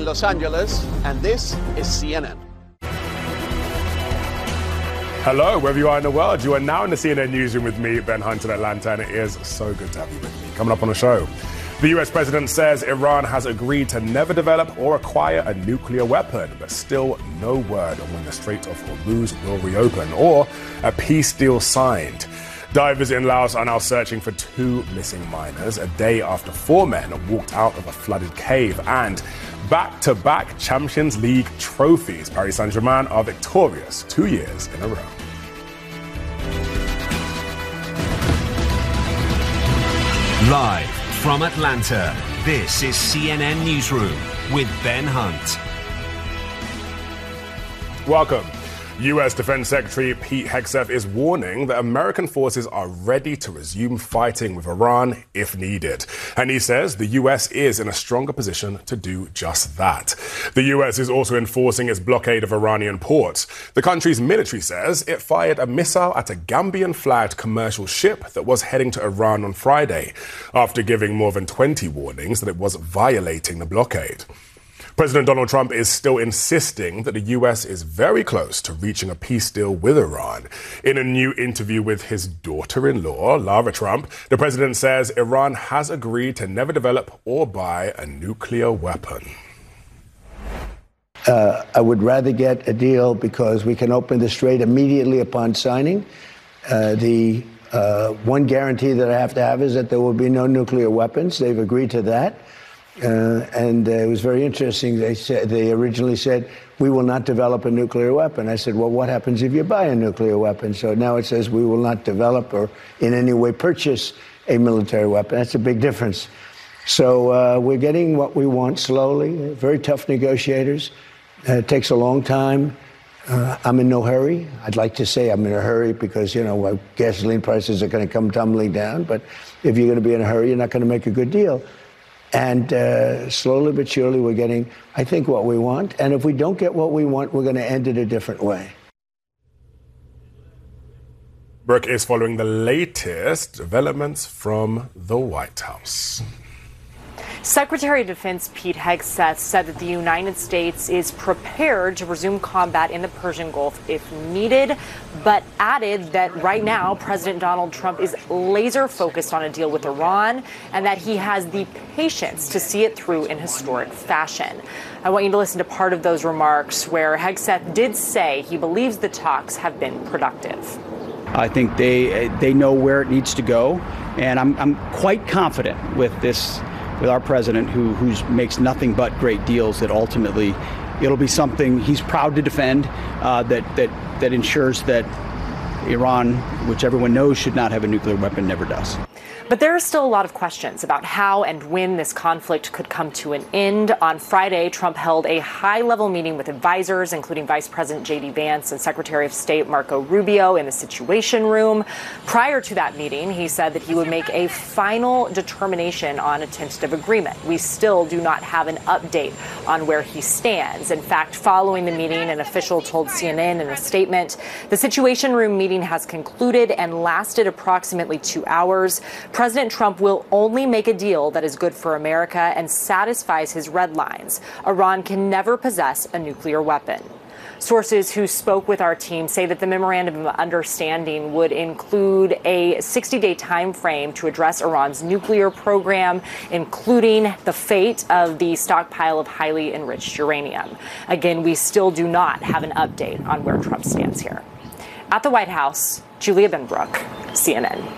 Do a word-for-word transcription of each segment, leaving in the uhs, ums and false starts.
Los Angeles, and this is C N N. Hello, wherever you are in the world. You are now in the C N N newsroom with me, Ben Hunt in Atlanta, and it is so good to have you with me. Coming up on the show, the U S president says Iran has agreed to never develop or acquire a nuclear weapon, but still no word on when the Strait of Hormuz will reopen or a peace deal signed. Divers in Laos are now searching for two missing miners a day after four men walked out of a flooded cave. And back-to-back Champions League trophies. Paris Saint-Germain are victorious two years in a row. Live from Atlanta, this is C N N Newsroom with Ben Hunt. Welcome. U S Defense Secretary Pete Hegseth is warning that American forces are ready to resume fighting with Iran if needed. And he says the U S is in a stronger position to do just that. The U S is also enforcing its blockade of Iranian ports. The country's military says it fired a missile at a Gambian-flagged commercial ship that was heading to Iran on Friday, after giving more than twenty warnings that it was violating the blockade. President Donald Trump is still insisting that the U S is very close to reaching a peace deal with Iran. In a new interview with his daughter-in-law, Lara Trump, the president says Iran has agreed to never develop or buy a nuclear weapon. Uh, I would rather get a deal because we can open the strait immediately upon signing. Uh, the uh, one guarantee that I have to have is that there will be no nuclear weapons. They've agreed to that. Uh, and uh, it was very interesting. They said they originally said, we will not develop a nuclear weapon. I said, well, what happens if you buy a nuclear weapon? So now it says we will not develop or in any way purchase a military weapon. That's a big difference. So uh, we're getting what we want slowly. Very tough negotiators. Uh, it takes a long time. Uh, I'm in no hurry. I'd like to say I'm in a hurry because, you know, gasoline prices are going to come tumbling down. But if you're going to be in a hurry, you're not going to make a good deal. And uh, slowly but surely, we're getting, I think, what we want. And if we don't get what we want, we're going to end it a different way. Brooke is following the latest developments from the White House. Secretary of Defense Pete Hegseth said that the United States is prepared to resume combat in the Persian Gulf if needed, but added that right now President Donald Trump is laser focused on a deal with Iran and that he has the patience to see it through in historic fashion. I want you to listen to part of those remarks where Hegseth did say he believes the talks have been productive. I think they they know where it needs to go, and I'm I'm quite confident with this. With our president, who who's makes nothing but great deals, that ultimately it'll be something he's proud to defend, uh, that that that ensures that Iran, which everyone knows should not have a nuclear weapon, never does. But there are still a lot of questions about how and when this conflict could come to an end. On Friday, Trump held a high-level meeting with advisors, including Vice President J D Vance and Secretary of State Marco Rubio in the Situation Room. Prior to that meeting, he said that he would make a final determination on a tentative agreement. We still do not have an update on where he stands. In fact, following the meeting, an official told C N N in a statement, the Situation Room meeting has concluded and lasted approximately two hours. President Trump will only make a deal that is good for America and satisfies his red lines. Iran can never possess a nuclear weapon. Sources who spoke with our team say that the memorandum of understanding would include a sixty-day time frame to address Iran's nuclear program, including the fate of the stockpile of highly enriched uranium. Again, we still do not have an update on where Trump stands here. At the White House, Julia Benbrook, C N N.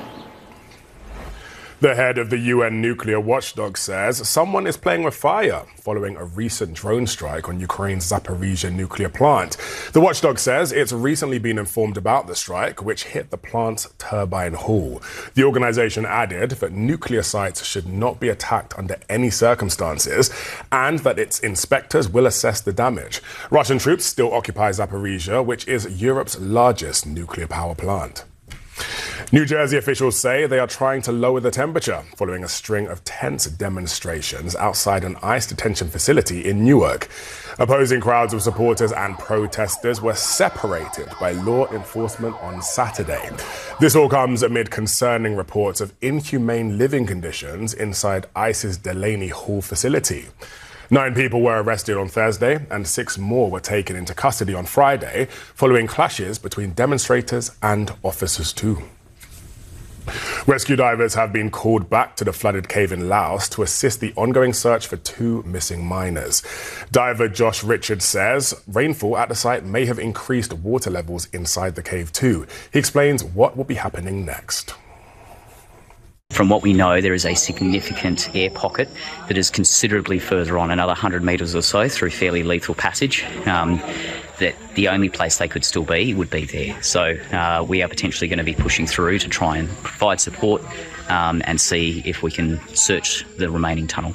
The head of the U N nuclear watchdog says someone is playing with fire following a recent drone strike on Ukraine's Zaporizhzhia nuclear plant. The watchdog says it's recently been informed about the strike, which hit the plant's turbine hall. The organization added that nuclear sites should not be attacked under any circumstances and that its inspectors will assess the damage. Russian troops still occupy Zaporizhzhia, which is Europe's largest nuclear power plant. New Jersey officials say they are trying to lower the temperature following a string of tense demonstrations outside an ICE detention facility in Newark. Opposing crowds of supporters and protesters were separated by law enforcement on Saturday. This all comes amid concerning reports of inhumane living conditions inside ICE's Delaney Hall facility. Nine people were arrested on Thursday and six more were taken into custody on Friday following clashes between demonstrators and officers too. Rescue divers have been called back to the flooded cave in Laos to assist the ongoing search for two missing miners. Diver Josh Richards says rainfall at the site may have increased water levels inside the cave too. He explains what will be happening next. From what we know, there is a significant air pocket that is considerably further on, another one hundred metres or so through fairly lethal passage, um, that the only place they could still be would be there. So uh, we are potentially going to be pushing through to try and provide support um, and see if we can search the remaining tunnel.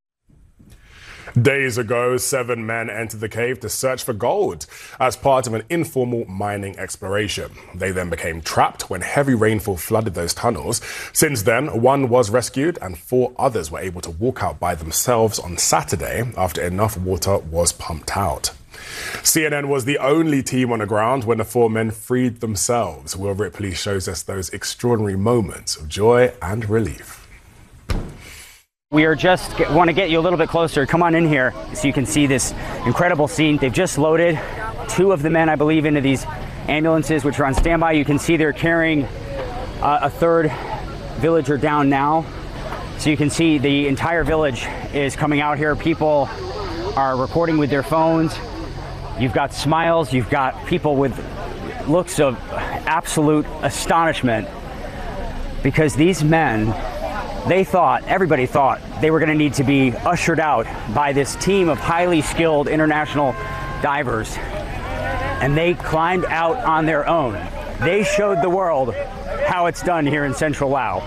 Days ago, seven men entered the cave to search for gold as part of an informal mining exploration. They then became trapped when heavy rainfall flooded those tunnels. Since then, one was rescued and four others were able to walk out by themselves on Saturday after enough water was pumped out. C N N was the only team on the ground when the four men freed themselves. Will Ripley shows us those extraordinary moments of joy and relief. We are just want to get you a little bit closer. Come on in here so you can see this incredible scene. They've just loaded two of the men, I believe, into these ambulances, which are on standby. You can see they're carrying uh, a third villager down now. So you can see the entire village is coming out here. People are recording with their phones. You've got smiles. You've got people with looks of absolute astonishment because these men, they thought, everybody thought, they were going to need to be ushered out by this team of highly skilled international divers. And they climbed out on their own. They showed the world how it's done here in Central Laos.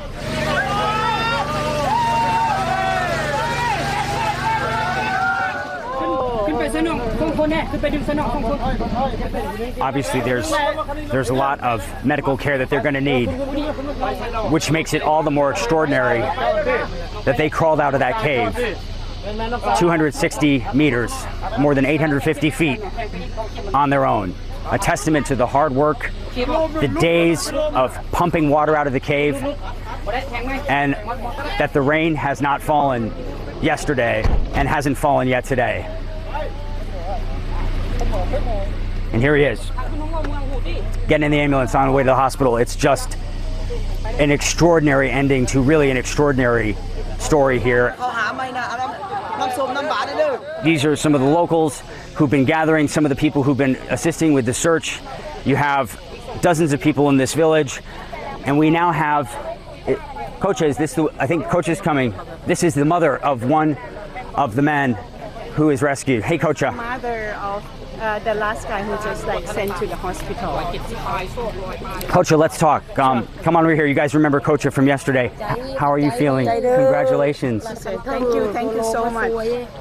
Obviously, there's there's a lot of medical care that they're going to need, which makes it all the more extraordinary that they crawled out of that cave, two hundred sixty meters, more than eight hundred fifty feet, on their own. A testament to the hard work, the days of pumping water out of the cave, and that the rain has not fallen yesterday and hasn't fallen yet today. And here he is, getting in the ambulance on the way to the hospital. It's just an extraordinary ending to really an extraordinary story here. These are some of the locals who've been gathering, some of the people who've been assisting with the search. You have dozens of people in this village, and we now have, it, Kocha, is this the, I think Kocha's coming. This is the mother of one of the men who is rescued. Hey, Kocha. Mother of uh, the last guy who just like sent to the hospital. Kocha, let's talk. Um, come on over here. You guys remember Kocha from yesterday. How are you feeling? Congratulations. Thank you, thank you so much.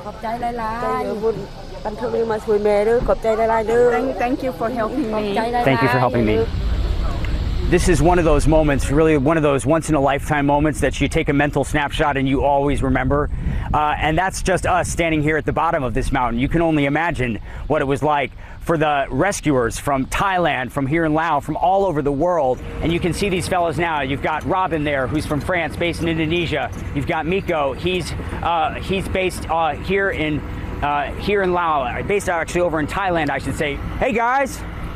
Thank, thank you for helping me. Thank you for helping me. This is one of those moments, really one of those once-in-a-lifetime moments that you take a mental snapshot and you always remember. Uh, and that's just us standing here at the bottom of this mountain. You can only imagine what it was like for the rescuers from Thailand, from here in Laos, from all over the world. And you can see these fellows now. You've got Robin there, who's from France, based in Indonesia. You've got Miko. He's uh, he's based uh, here in uh, here in Laos, based actually over in Thailand, I should say. Hey guys.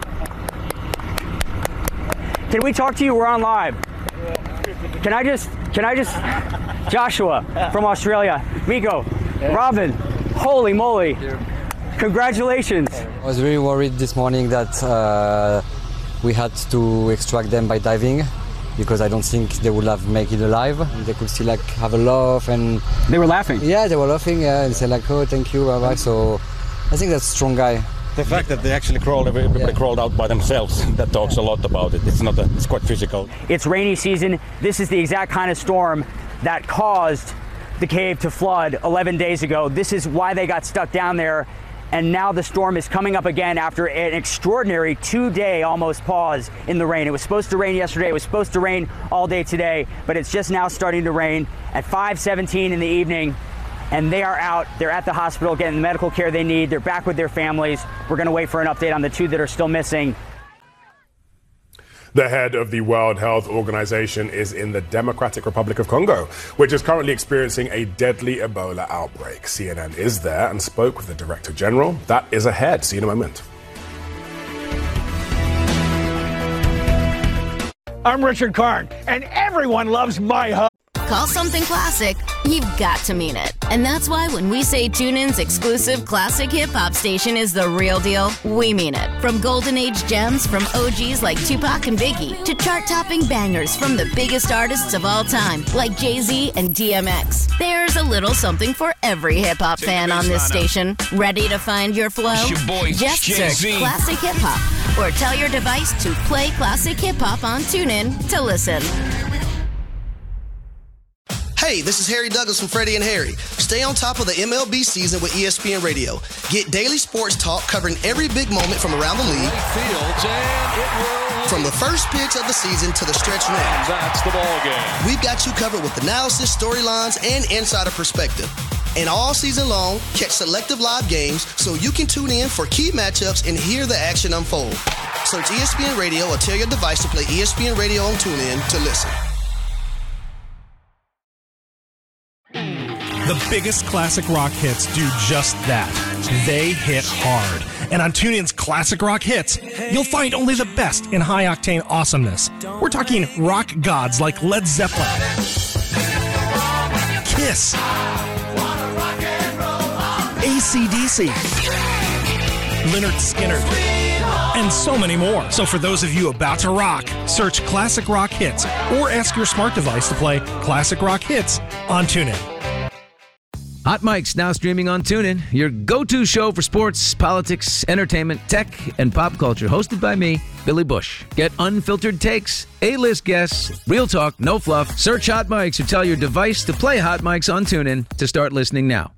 Can we talk to you? We're on live. Can I just, can I just, Joshua from Australia, Miko, Robin, holy moly, congratulations. I was very worried this morning that uh, we had to extract them by diving because I don't think they would have made it alive. They could still like have a laugh and... They were laughing? Yeah, they were laughing yeah, and say like, oh, thank you, bye bye. So I think that's a strong guy. The fact that they actually crawled, everybody yeah. crawled out by themselves, that talks a lot about it. It's not a, it's quite physical. It's rainy season. This is the exact kind of storm that caused the cave to flood eleven days ago. This is why they got stuck down there. And now the storm is coming up again after an extraordinary two-day almost pause in the rain. It was supposed to rain yesterday. It was supposed to rain all day today, but it's just now starting to rain at five seventeen in the evening. And they are out, they're at the hospital getting the medical care they need. They're back with their families. We're gonna wait for an update on the two that are still missing. The head of the World Health Organization is in the Democratic Republic of Congo, which is currently experiencing a deadly Ebola outbreak. C N N is there and spoke with the Director General. That is ahead. See you in a moment. I'm Richard Karn, and everyone loves my hub. Call something classic, you've got to mean it. And that's why when we say TuneIn's exclusive classic hip-hop station is the real deal, we mean it. From golden age gems from O Gs like Tupac and Biggie to chart-topping bangers from the biggest artists of all time like Jay-Z and D M X. There's a little something for every hip-hop fan on this station. Ready to find your flow? Your boy, Just Jay-Z. search Classic Hip Hop or tell your device to play Classic Hip Hop on TuneIn to listen. Hey, this is Harry Douglas from Freddie and Harry. Stay on top of the M L B season with E S P N Radio. Get daily sports talk covering every big moment from around the league. From the first pitch of the season to the stretch run. That's the ball game. We've got you covered with analysis, storylines, and insider perspective. And all season long, catch selective live games so you can tune in for key matchups and hear the action unfold. Search E S P N Radio or tell your device to play E S P N Radio on TuneIn to listen. The biggest classic rock hits do just that. They hit hard. And on TuneIn's Classic Rock Hits, you'll find only the best in high-octane awesomeness. We're talking rock gods like Led Zeppelin, Kiss, A C D C, Lynyrd Skynyrd, and so many more. So for those of you about to rock, search Classic Rock Hits or ask your smart device to play Classic Rock Hits on TuneIn. Hot Mic's now streaming on TuneIn, your go-to show for sports, politics, entertainment, tech, and pop culture. Hosted by me, Billy Bush. Get unfiltered takes, A-list guests, real talk, no fluff. Search Hot Mics or tell your device to play Hot Mics on TuneIn to start listening now.